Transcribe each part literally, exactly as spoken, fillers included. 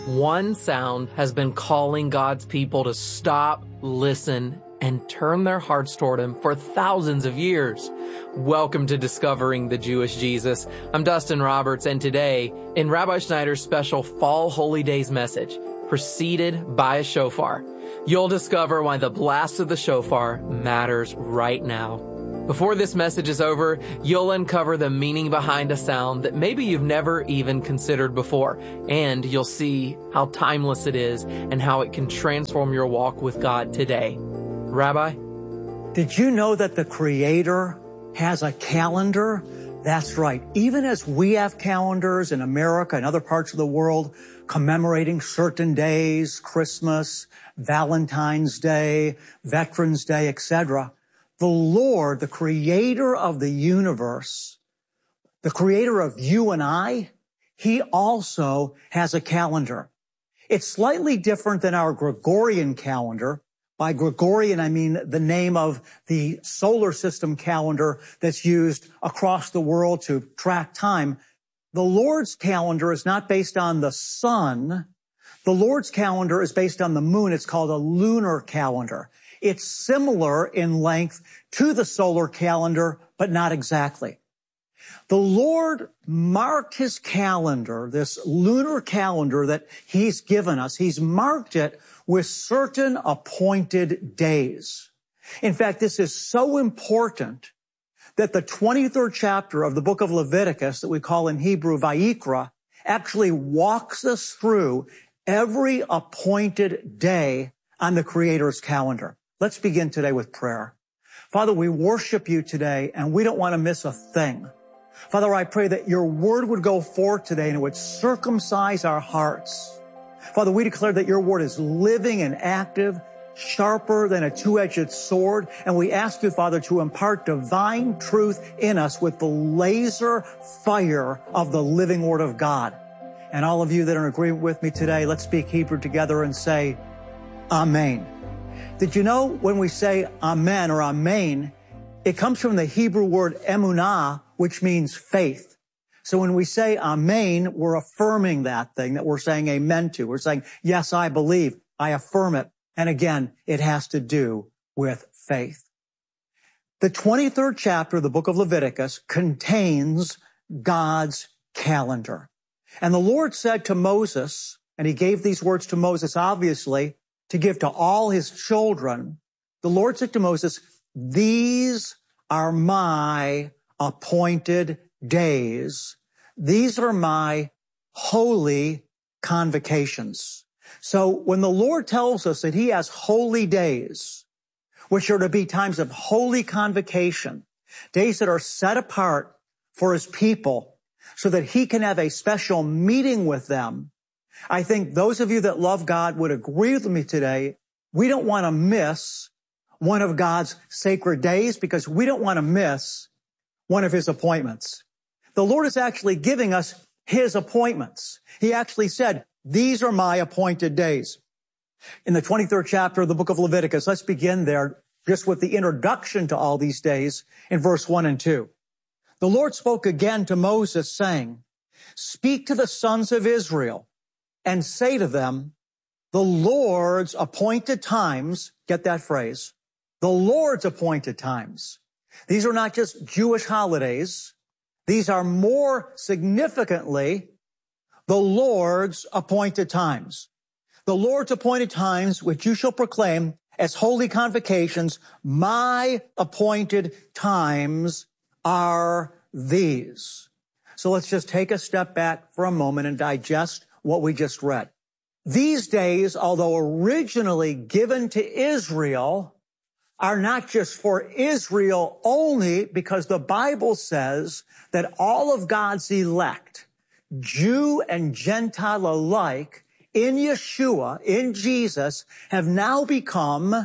One sound has been calling God's people to stop, listen, and turn their hearts toward Him for thousands of years. Welcome to Discovering the Jewish Jesus. I'm Dustin Roberts, and today, in Rabbi Schneider's special Fall Holy Days message, preceded by a shofar, you'll discover why the blast of the shofar matters right now. Before this message is over, you'll uncover the meaning behind a sound that maybe you've never even considered before, and you'll see how timeless it is and how it can transform your walk with God today. Rabbi? Did you know that the Creator has a calendar? That's right. Even as we have calendars in America and other parts of the world commemorating certain days, Christmas, Valentine's Day, Veterans Day, et cetera, the Lord, the Creator of the universe, the Creator of you and I, He also has a calendar. It's slightly different than our Gregorian calendar. By Gregorian, I mean the name of the solar system calendar that's used across the world to track time. The Lord's calendar is not based on the sun. The Lord's calendar is based on the moon. It's called a lunar calendar. It's similar in length to the solar calendar, but not exactly. The Lord marked His calendar, this lunar calendar that He's given us. He's marked it with certain appointed days. In fact, this is so important that the twenty-third chapter of the book of Leviticus, that we call in Hebrew Vayikra, actually walks us through every appointed day on the Creator's calendar. Let's begin today with prayer. Father, we worship You today, and we don't want to miss a thing. Father, I pray that Your word would go forth today and it would circumcise our hearts. Father, we declare that Your word is living and active, sharper than a two-edged sword, and we ask You, Father, to impart divine truth in us with the laser fire of the living word of God. And all of you that are in agreement with me today, let's speak Hebrew together and say, Amen. Did you know when we say Amen or Amen, it comes from the Hebrew word emunah, which means faith. So when we say Amen, we're affirming that thing that we're saying amen to. We're saying, yes, I believe, I affirm it. And again, it has to do with faith. The twenty-third chapter of the book of Leviticus contains God's calendar. And the Lord said to Moses, and He gave these words to Moses, obviously, to give to all His children. The Lord said to Moses, these are my appointed days. These are my holy convocations. So when the Lord tells us that He has holy days, which are to be times of holy convocation, days that are set apart for His people so that He can have a special meeting with them, I think those of you that love God would agree with me today. We don't want to miss one of God's sacred days because we don't want to miss one of His appointments. The Lord is actually giving us His appointments. He actually said, these are my appointed days. In the twenty-third chapter of the book of Leviticus, let's begin there just with the introduction to all these days in verse one and two. The Lord spoke again to Moses saying, speak to the sons of Israel and say to them, the Lord's appointed times, get that phrase, the Lord's appointed times. These are not just Jewish holidays. These are more significantly the Lord's appointed times. The Lord's appointed times, which you shall proclaim as holy convocations, my appointed times are these. So let's just take a step back for a moment and digest what we just read. These days, although originally given to Israel, are not just for Israel only, because the Bible says that all of God's elect, Jew and Gentile alike, in Yeshua, in Jesus, have now become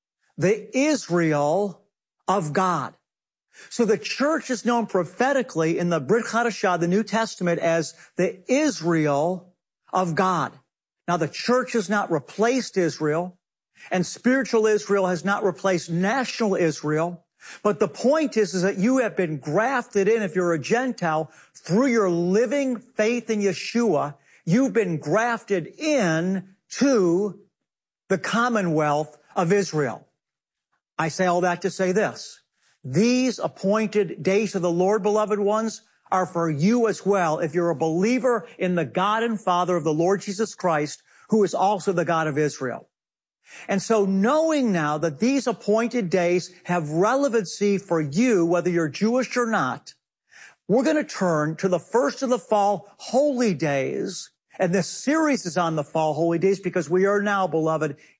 the Israel of God. So the church is known prophetically in the Brit Hadashah, the New Testament, as the Israel of God. Now, the church has not replaced Israel, and spiritual Israel has not replaced national Israel. But the point is, is that you have been grafted in, if you're a Gentile, through your living faith in Yeshua. you've been grafted in to the commonwealth of Israel. I say all that to say this. These appointed days of the Lord, beloved ones, are for you as well if you're a believer in the God and Father of the Lord Jesus Christ, who is also the God of Israel. And so knowing now that these appointed days have relevancy for you, whether you're Jewish or not, we're going to turn to the first of the fall holy days. And this series is on the fall holy days because we are now, beloved,